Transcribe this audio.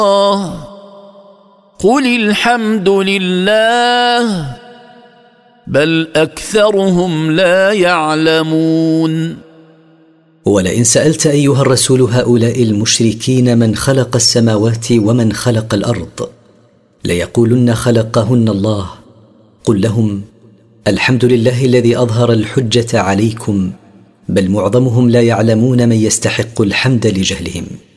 قل الحمد لله بل أكثرهم لا يعلمون. ولئن سألت أيها الرسول هؤلاء المشركين من خلق السماوات ومن خلق الأرض ليقولن خلقهن الله. قل لهم الحمد لله الذي أظهر الحجة عليكم، بل معظمهم لا يعلمون من يستحق الحمد لجهلهم.